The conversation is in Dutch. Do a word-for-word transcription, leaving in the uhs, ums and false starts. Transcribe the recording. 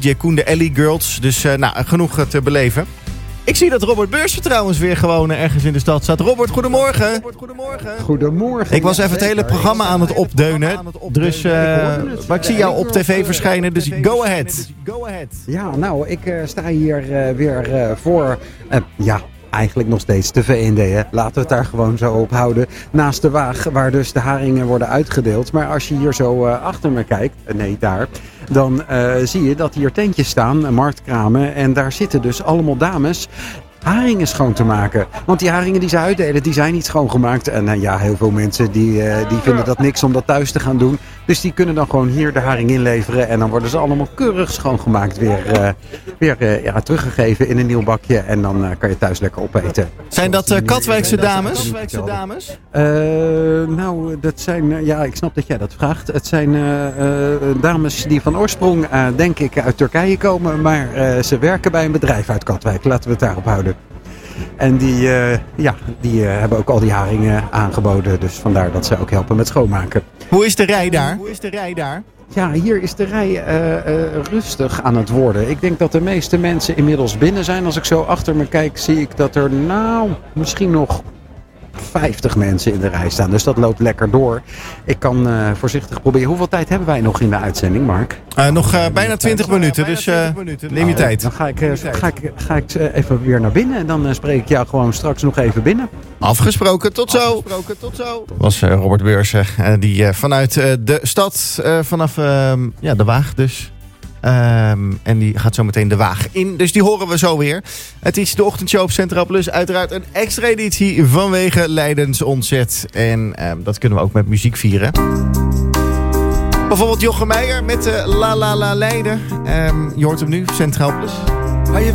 D J Koen, de Ellie Girls. Dus uh, nou, genoeg te beleven. Ik zie dat Robert Beursen trouwens weer gewoon ergens in de stad staat. Robert, goedemorgen. Robert, goedemorgen. Goedemorgen. Ik was even het hele programma aan het opdeunen. Dus, uh, maar ik zie jou op tv verschijnen, dus go ahead. Ja, nou, ik uh, sta hier uh, weer uh, voor, uh, ja... Eigenlijk nog steeds de V N D, hè. Laten we het daar gewoon zo op houden. Naast de Waag, waar dus de haringen worden uitgedeeld. Maar als je hier zo uh, achter me kijkt, nee daar, dan uh, zie je dat hier tentjes staan, marktkramen. En daar zitten dus allemaal dames haringen schoon te maken. Want die haringen die ze uitdelen, die zijn niet schoongemaakt. En uh, ja, heel veel mensen die, uh, die vinden dat niks om dat thuis te gaan doen. Dus die kunnen dan gewoon hier de haring inleveren. En dan worden ze allemaal keurig schoongemaakt. Weer, uh, weer uh, ja, teruggegeven in een nieuw bakje. En dan uh, kan je thuis lekker opeten. Zijn dat uh, Katwijkse dames? Katwijkse dames? Uh, nou, dat zijn... Uh, ja, ik snap dat jij dat vraagt. Het zijn uh, uh, dames die van oorsprong, uh, denk ik, uit Turkije komen. Maar uh, ze werken bij een bedrijf uit Katwijk. Laten we het daarop houden. En die, uh, ja, die uh, hebben ook al die haringen aangeboden. Dus vandaar dat ze ook helpen met schoonmaken. Hoe is de rij daar? Hoe is de rij daar? Ja, hier is de rij uh, uh, rustig aan het worden. Ik denk dat de meeste mensen inmiddels binnen zijn. Als ik zo achter me kijk, zie ik dat er nou misschien nog vijftig mensen in de rij staan. Dus dat loopt lekker door. Ik kan uh, voorzichtig proberen. Hoeveel tijd hebben wij nog in de uitzending, Mark? Uh, nog uh, bijna twintig minuten, dus uh, neem je tijd. Dan ga ik, uh, ga ik, ga ik uh, even weer naar binnen en dan uh, spreek ik jou gewoon straks nog even binnen. Afgesproken, tot zo. Afgesproken, tot zo. Dat was uh, Robert Beursen, uh, die uh, vanuit uh, de stad, uh, vanaf uh, ja, de Waag dus. Um, en die gaat zo meteen de Waag in. Dus die horen we zo weer. Het is de ochtendshow op Centraal Plus. Uiteraard een extra editie vanwege Leidens Ontzet. En um, dat kunnen we ook met muziek vieren. Bijvoorbeeld Jochem Meijer met uh, La La La Leiden. Um, je hoort hem nu, Centraal Plus.